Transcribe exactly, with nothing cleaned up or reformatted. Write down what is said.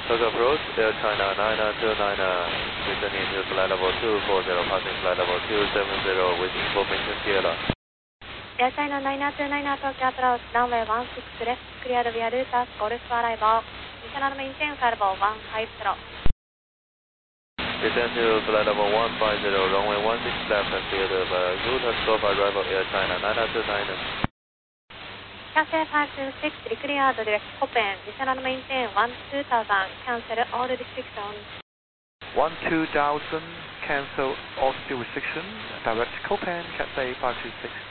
Tokyo approach, Air China nine two nine, descending to flight level two four zero, passing flight level two seven zero with information clear. Air China nine two nine, Tokyo approach, runway one six left, cleared via Lutas, Golf arrival, descend and maintain flight level one five zero. Descend to flight level one five zero, runway one six left, cleared via Lutas, Golf arrival, Air China nine two nine. Cathay five two six, declared direct Copen, descend and maintain one two thousand, cancel all restrictions. one two thousand, cancel all still restrictions, direct Copen, Cathay five two six.